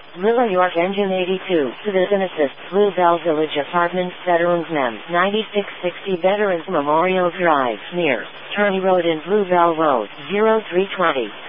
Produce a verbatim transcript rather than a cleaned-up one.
Lilla York Engine eighty-two, Citizen Assist, Bluebell Village Apartments Veterans Mem, ninety-six sixty Veterans Memorial Drive, near Turney Road and Bluebell Road, zero three twenty.